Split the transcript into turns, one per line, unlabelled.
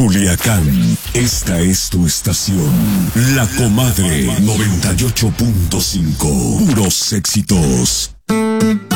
Culiacán, esta es tu estación. La Comadre 98.5. Puros éxitos.